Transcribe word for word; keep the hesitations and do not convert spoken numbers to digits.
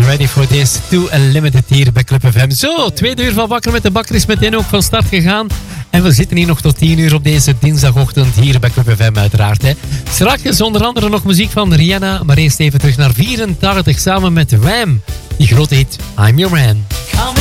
ready for this to Unlimited hier bij Club F M. Zo, tweede uur van Wakker met de Bakker is meteen ook van start gegaan. En we zitten hier nog tot tien uur op deze dinsdagochtend hier bij Club F M uiteraard. Hè. Straks onder andere nog muziek van Rihanna, maar eerst even terug naar vierentachtig samen met Wham. Die grote hit I'm Your Man.